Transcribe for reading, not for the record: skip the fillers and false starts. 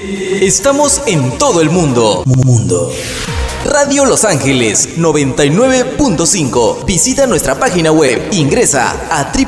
Estamos en todo el mundo. Radio Los Ángeles 99.5. Visita nuestra página web. Ingresa a